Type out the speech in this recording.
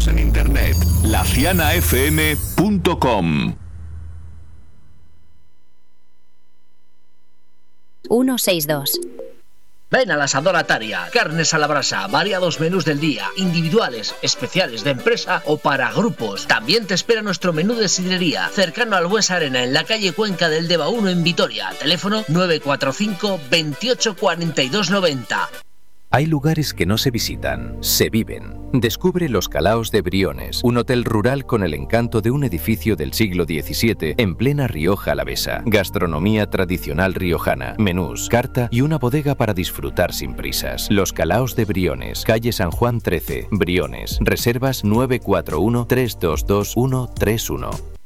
Síguenos en internet, lacianafm.com. 162. Ven al Asador Ataria, carnes a la brasa, variados menús del día, individuales, especiales de empresa o para grupos. También te espera nuestro menú de sidrería, cercano al Buesa Arena, en la calle Cuenca del Deva 1 en Vitoria. Teléfono 945 28 42 90. Hay lugares que no se visitan, se viven. Descubre Los Calaos de Briones, un hotel rural con el encanto de un edificio del siglo XVII en plena Rioja alavesa. Gastronomía tradicional riojana, menús, carta y una bodega para disfrutar sin prisas. Los Calaos de Briones, calle San Juan 13, Briones. Reservas 941 322 131.